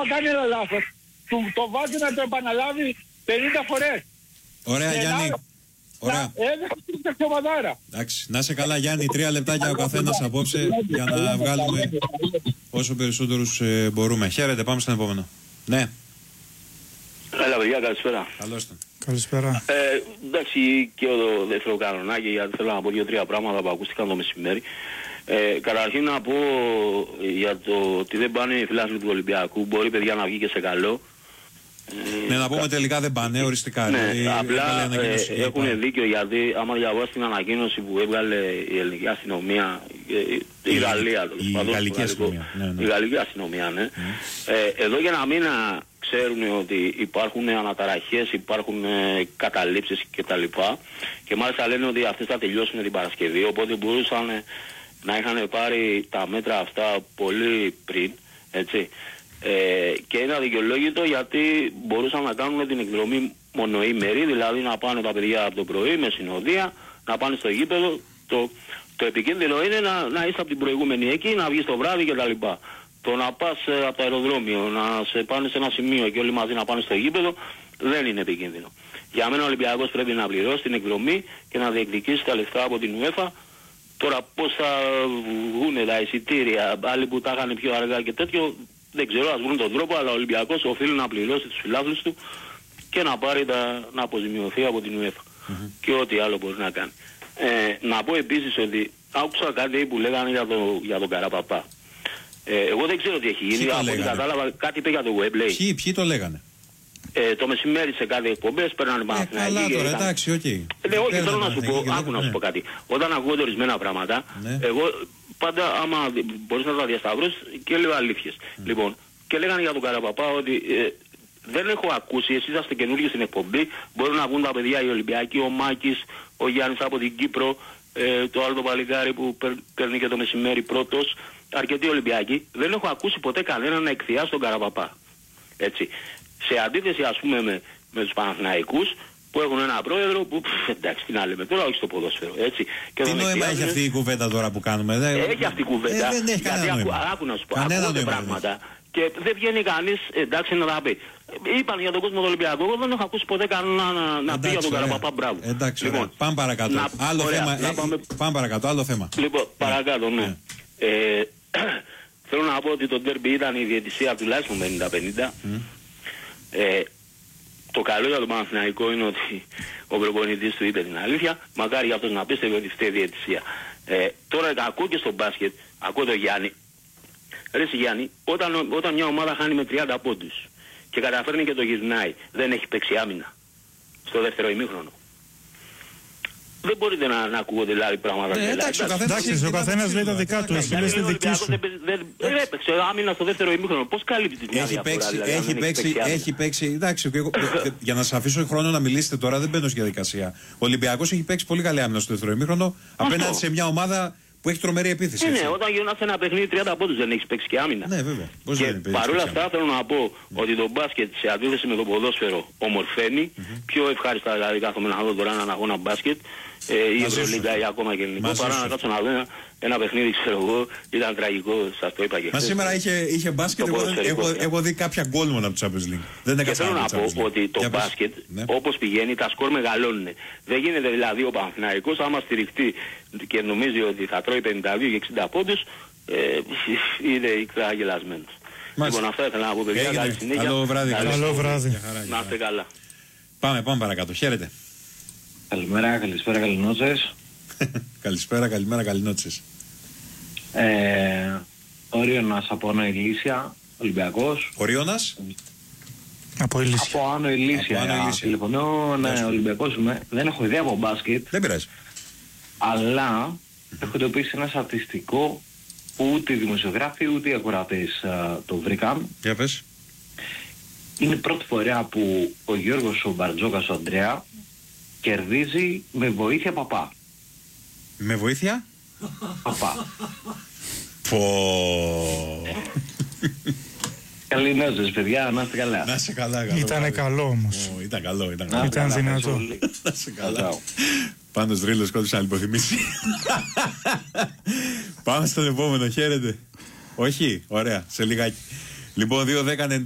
κάνει ένα λάθος, το βάζει να το επαναλάβει 50 φορές. Ωραία, Γιάννη. Ωραία. Εντάξει, να είσαι καλά, Γιάννη. 3 λεπτάκια ο καθένας απόψε για να βγάλουμε όσο περισσότερους μπορούμε. Χαίρετε, πάμε στον επόμενο. Ναι. Έλα παιδιά, καλησπέρα. Καλώς τον. Καλησπέρα. Εντάξει, και το δεύτερο κανονάκι, γιατί θέλω να πω 2-3 πράγματα που ακούστηκαν το μεσημέρι. Καταρχήν να πω για το ότι δεν πάνε οι φιλάθλοι του Ολυμπιακού. Μπορεί παιδιά να βγει και σε καλό. Ναι, να πούμε τελικά δεν πάνε οριστικά. Ναι, δηλαδή, απλά έχουν δίκιο, γιατί άμα διαβάσει την ανακοίνωση που έβγαλε η ελληνική αστυνομία, η Γαλλία, η γαλλική αστυνομία. Η γαλλική αστυνομία, ναι. Εδώ για ένα μήνα ξέρουν ότι υπάρχουν αναταραχές, υπάρχουν καταλήψεις κτλ. Και μάλιστα λένε ότι αυτές θα τελειώσουν την Παρασκευή, οπότε μπορούσαν να είχαν πάρει τα μέτρα αυτά πολύ πριν, έτσι. Και είναι αδικαιολόγητο, γιατί μπορούσαν να κάνουν την εκδρομή μονοήμερη, δηλαδή να πάνε τα παιδιά από το πρωί με συνοδεία, να πάνε στο γήπεδο. Το επικίνδυνο είναι να είσαι από την προηγούμενη εκεί, να βγεις το βράδυ κτλ. Το να πας από το αεροδρόμιο, να σε πάνε σε ένα σημείο και όλοι μαζί να πάνε στο γήπεδο, δεν είναι επικίνδυνο. Για μένα ο Ολυμπιακός πρέπει να πληρώσει την εκδρομή και να διεκδικήσει τα λεφτά από την UEFA. Τώρα πώς θα βγουν τα εισιτήρια, άλλοι που τα είχαν πιο αργά και τέτοιο, δεν ξέρω, ας βρουν τον τρόπο, αλλά ο Ολυμπιακός οφείλει να πληρώσει τους φιλάθλους του και να πάρει να αποζημιωθεί από την UEFA. Και ό,τι άλλο μπορεί να κάνει. Να πω επίσης ότι άκουσα κάτι που λέγανε για τον Καραπαπά. Εγώ δεν ξέρω τι έχει γίνει, από ό,τι κατάλαβα κάτι είπε για το web, λέει. Ποιοι το λέγανε? Το μεσημέρι σε κάτι εκπομπές παίρνανε Παναθηναϊκοί. Καλά τώρα, εντάξει, οκ. Όχι, θέλω να σου πω, άκου να σου πω κάτι. Όταν ακούγονται ορισμένα πράγματα, εγώ πάντα άμα μπορείς να τα διασταυρώσεις και λέω αλήθειες. Λοιπόν, και λέγανε για τον Καραπαπά ότι δεν έχω ακούσει, εσείς είσαστε καινούργιοι στην εκπομπή, μπορούν να βγουν τα παιδιά οι Ολυμπιακοί, ο Μάκης, ο Γιάννης από την Κύπρο, το άλλο το παλικάρι που παίρνει και το μεσημέρι πρώτος, αρκετοί Ολυμπιακοί. Δεν έχω ακούσει ποτέ κανέναν να εκθιάσει τον Καραπαπά. Έτσι. Σε αντίθεση ας πούμε με τους Παναθηναϊκούς, που έχουν ένα πρόεδρο που εντάξει τι να λέμε τώρα, όχι στο ποδόσφαιρο, έτσι. Και τι νόημα έχει αυτή η κουβέντα τώρα που κάνουμε? Έχει αυτή η κουβέντα, δεν έχει κανένα νόημα. Άκου να σου πω, ακούγονται πράγματα και δεν βγαίνει κανείς εντάξει να τα πει. Είπαν για τον κόσμο του Ολυμπιακού, εγώ δεν έχω ακούσει ποτέ κανένα να πει για τον Καραπαπά, μπράβο. Εντάξει, λοιπόν, πάμε παρακάτω. Άλλο θέμα, πάμε παρακάτω, άλλο θέμα. Λοιπόν, παρακάτω, ναι. Θέλω να πω ότι το ντέρμπι ήταν η διαιτησία τουλάχιστον 50-50. Το καλό για τον Παναθηναϊκό είναι ότι ο προπονητής του είπε την αλήθεια. Μακάρι για αυτός να πίστευε ότι φταίει η διαιτησία. Τώρα ακούω και στο μπάσκετ, ακούω τον Γιάννη. Ρε Γιάννη, όταν μια ομάδα χάνει με 30 πόντους και καταφέρνει και το γυρνάει, δεν έχει παίξει άμυνα στο δεύτερο ημίχρονο. Δεν μπορείτε να ακούγονται δηλαδή πράγματα. Εντάξει, ο καθένας λέει τα δικά του. Εσύ λες τη δική σου. Δεν έπαιξε άμυνα στο δεύτερο ημίχρονο. Πώς καλύπτει την Έχει παίξει. Εντάξει, για να σας αφήσω χρόνο να μιλήσετε τώρα, δεν μπαίνω στη διαδικασία. Ο Ολυμπιακός έχει παίξει πολύ καλή άμυνα στο δεύτερο ημίχρονο απέναντι σε μια ομάδα που έχει τρομερή επίθεση. Ναι, όταν γυρνάς ένα παιχνίδι 30 πόντους δεν έχεις παίξει και άμυνα. Ναι, βέβαια. Και παρόλα αυτά θέλω να πω ότι το μπάσκετ σε αντίθεση με το ποδόσφαιρο ομορφαίνει. Πιο ευχάριστα δηλαδή κάθομαι να δω τώρα έναν αγώνα μπάσκετ ή Ευρωλίγκα ή ακόμα και ελληνικό παρά να κάτσω να δω ένα παιχνίδι, ξέρω εγώ, ήταν τραγικό, σας το είπα και χθες. Μα σήμερα είχε μπάσκετ, έχω δει κάποια γκολ μόνο από το Champions League. Και θέλω να πω ότι το μπάσκετ όπως πηγαίνει τα σκορ μεγαλώνουν. Δεν γίνεται δηλαδή ο Παναθηναϊκός άμα στηριχτεί και νομίζει ότι θα τρώει 52 και 60 πόντους, είναι ικτρά γελασμένος. Λοιπόν, αυτά ήθελα να πω παιδιά, καλή συνέχεια. Καλό βράδυ. Να είστε καλά. Πάμε παρακάτω, χαίρετε. Καλημέρα, καληνότσες. Καλησπέρα, καλημέρα, καληνότσες. Όριονας από Άνω Ηλίσια, Ολυμπιακός. Οριώνας? Από Ηλίσια. Από Άνω Ηλίσια. Τηλεφωνώ, ναι, Ολυμπιακός είμαι. Δεν έχω ιδέα από μπάσκετ. Δεν πειράζει. Αλλά έχω εντοπίσει ένα στατιστικό που ούτε οι δημοσιογράφοι ούτε οι ακροατές το βρήκαν. Για πες. Είναι η πρώτη φορά που ο Γιώργος ο Μπαρτζόκας ο Ανδρέα κερδίζει με βοήθεια παπά. Με βοήθεια? Παπά. Καληνότσες παιδιά, να είστε καλά. Να είστε καλά. Ήτανε καλό όμως. Ήταν καλό. Ήταν δυνατό. Να είστε καλά. Πάντως Ρίλος κόντουσα να λιποθυμίσει. Πάμε στον επόμενο, χαίρετε. Όχι, ωραία, σε λιγάκι. Λοιπόν, 2-10